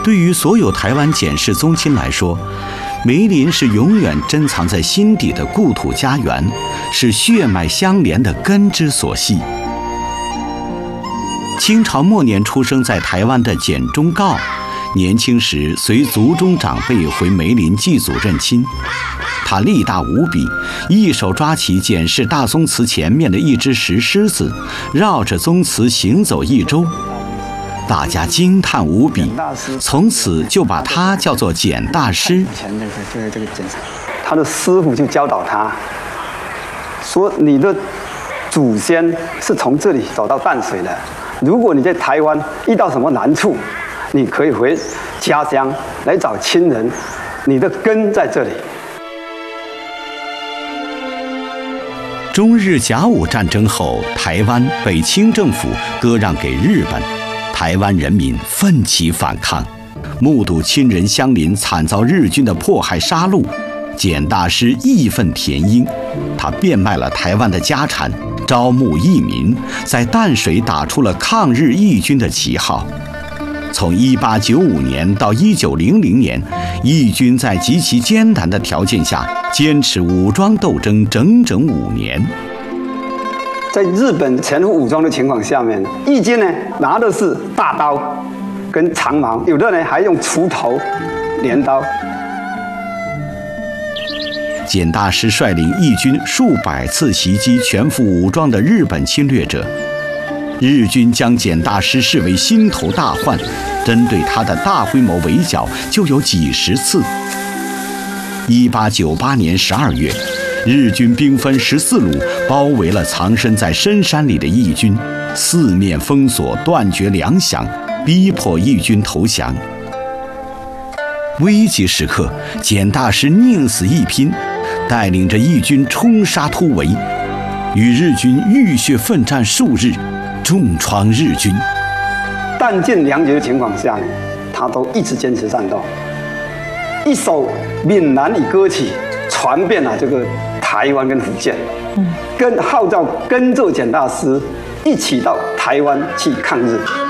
对于所有台湾简氏宗亲来说，梅林是永远珍藏在心底的故土家园，是血脉相连的根之所系。清朝末年出生在台湾的简忠诰，年轻时随族中长辈回梅林祭祖认亲。他力大无比，一手抓起简氏大宗祠前面的一只石狮子，绕着宗祠行走一周。大家惊叹无比，从此就把他叫做简大师。 就是这个简，他的师傅就教导他说：“你的祖先是从这里走到淡水的。如果你在台湾遇到什么难处，你可以回家乡来找亲人，你的根在这里。” 中日甲午战争后，台湾被清政府割让给日本。台湾人民奋起反抗，目睹亲人乡邻惨遭日军的迫害杀戮，简大师义愤填膺，他变卖了台湾的家产，招募义民，在淡水打出了抗日义军的旗号。从1895年到1900年，义军在极其艰难的条件下坚持武装斗争整整5年。 在日本全副武装的情况下面，义军呢拿的是大刀跟长矛，有的人还用锄头、镰刀。 简大师率领义军数百次袭击全副武装的日本侵略者，日军将简大师视为心头大患，针对他的大规模围剿就有几十次。1898年12月，日军兵分14路，包围了藏身在深山里的义军，四面封锁，断绝粮饷，逼迫义军投降。危急时刻，简大师宁死一拼，带领着义军冲杀突围，与日军浴血奋战数日，重创日军。 弹尽粮绝的情况下呢，他都一直坚持战斗。一首闽南语歌曲传遍了这个台湾跟福建，跟号召跟着简大师一起到台湾去抗日。